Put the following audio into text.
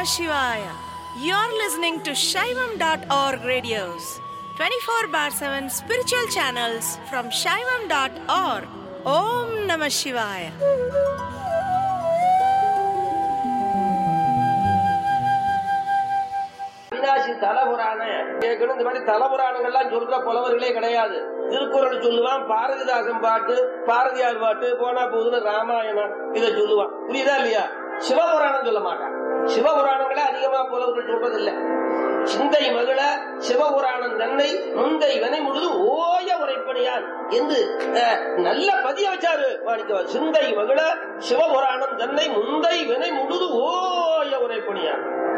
Shivaya. You're listening to Shaivam.org radios, 24/7 spiritual channels from Shaivam.org. Om Namah Shivaya. Avinashi தலபுராண கேட்கணும். இந்த மாதிரி தலபுராணங்கள்லாம் சொல்ற புலவர்களே கிடையாது. திருக்குறள் சொல்லுவான், பாரதிதாசன் பாட்டு, பாரதியார் பாட்டு, போனா போதுன்னு ராமாயணம் இதை சொல்லுவான். புரியுதா இல்லையா? சிவபுராணம் சொல்ல மாட்டான். சிவபுராணங்களே அதிகமா புலவர்கள் சொல்றது இல்ல. சிந்தை மகிழ சிவபுராணம் தன்னை முந்தை வினை முழுது ஓய உரைப்பணியான் என்று நல்ல பதிய வச்சாரு மாணிக்கவாசகர். சிந்தை மகிழ சிவபுராணம் தன்னை முந்தை வினை முழுது ஓய உரைப்பணியான்.